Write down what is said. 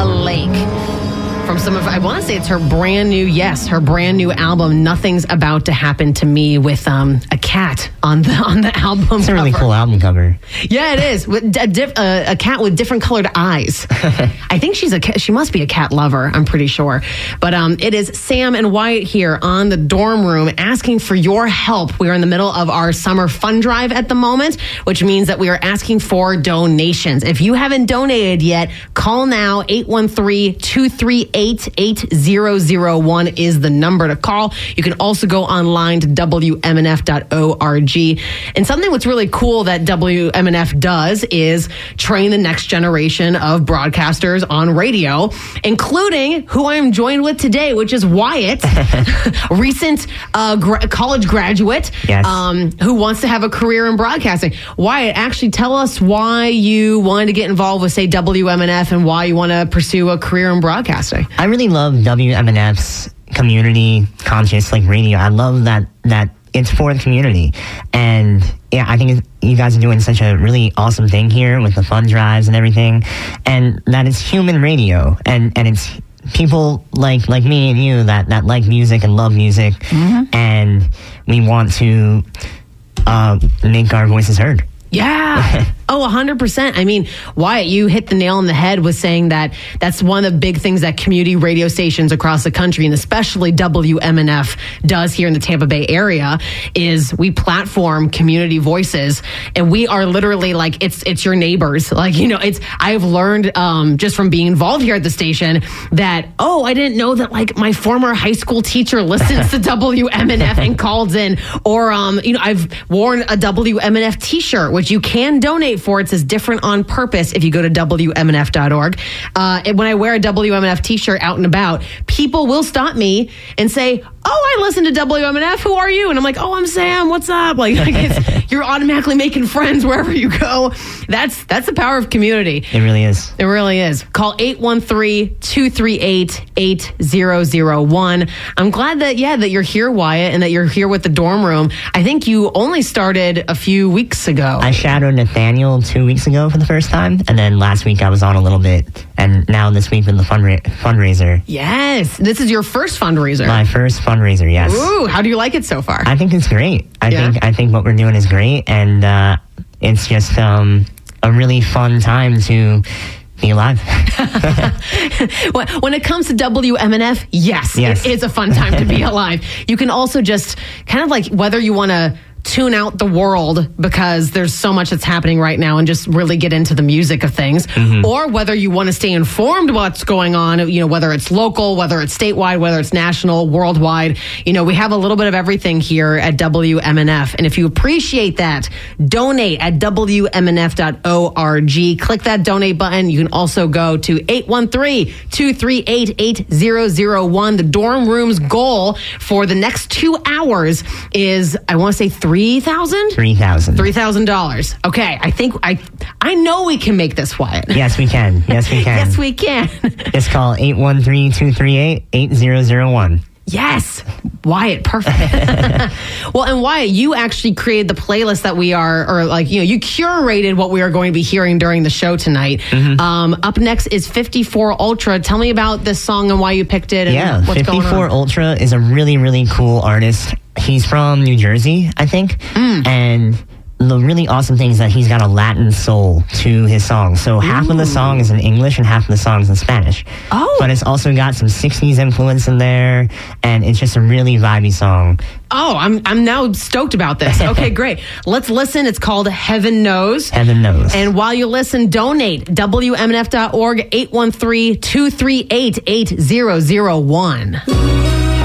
Lake. From some of, I want to say it's her brand new album, Nothing's About to Happen to Me, with a cat on the album. It's a really cool album cover. Yeah, it is. With a cat with different colored eyes. I think she must be a cat lover, I'm pretty sure. But it is Sam and Wyatt here on the dorm room asking for your help. We are in the middle of our summer fund drive at the moment, which means that we are asking for donations. If you haven't donated yet, call now. 813-238-8001 is the number to call. You can also go online to WMNF.org. And something that's really cool that WMNF does is train the next generation of broadcasters on radio, including who I am joined with today, which is Wyatt, recent college graduate, yes. Who wants to have a career in broadcasting. Wyatt, actually tell us why you wanted to get involved with, say, WMNF and why you want to pursue a career in broadcasting. I really love WMNF's community conscious radio. I love that it's for the community. And yeah, I think you guys are doing such a really awesome thing here with the fund drives and everything. And that it's human radio. And it's people like me and you that like music and love music. Mm-hmm. And we want to make our voices heard. Yeah. Oh, 100%. I mean, Wyatt, you hit the nail on the head with saying that that's one of the big things that community radio stations across the country, and especially WMNF does here in the Tampa Bay area, is we platform community voices, and we are literally like, it's your neighbors. I've learned just from being involved here at the station that, I didn't know that my former high school teacher listens to WMNF and calls in, or, I've worn a WMNF t-shirt, which you can donate for. It says different on purpose if you go to WMNF.org. When I wear a WMNF t-shirt out and about, people will stop me and say, I listen to WMNF. Who are you? And I'm like, I'm Sam. What's up? You're automatically making friends wherever you go. That's the power of community. It really is. It really is. Call 813-238-8001. I'm glad that you're here, Wyatt, and that you're here with the dorm room. I think you only started a few weeks ago. I shadowed Nathaniel 2 weeks ago for the first time, and then last week I was on a little bit, and now this week with the fundraiser. Yes. This is your first fundraiser. My first fundraiser, yes. Ooh, how do you like it so far? I think it's great. I think what we're doing is great, and it's just a really fun time to be alive. When it comes to WMNF, yes. It's a fun time to be alive. You can also just kind of whether you want to tune out the world because there's so much that's happening right now and just really get into the music of things, or whether you want to stay informed what's going on, whether it's local, whether it's statewide, whether it's national, worldwide. We have a little bit of everything here at WMNF. And if you appreciate that, donate at WMNF.org. Click that donate button. You can also go to 813-238-8001. The dorm room's goal for the next 2 hours is, I want to say $3,000. Okay, I know we can make this, Wyatt. Yes, we can. Yes, we can. Just call 813-238-8001. Yes, Wyatt, perfect. Well, and Wyatt, you actually created the playlist that we are, you curated what we are going to be hearing during the show tonight. Up next is 54 Ultra. Tell me about this song and why you picked it and what's going on. 54 Ultra is a really, really cool artist. He's from New Jersey, I think, and the really awesome thing is that he's got a Latin soul to his songs. So half of the song is in English and half of the song is in Spanish. Oh. But it's also got some 60s influence in there, and it's just a really vibey song. Oh, I'm now stoked about this. Okay, great. Let's listen. It's called Heaven Knows. Heaven Knows. And while you listen, donate. WMNF.org, 813-238-8001.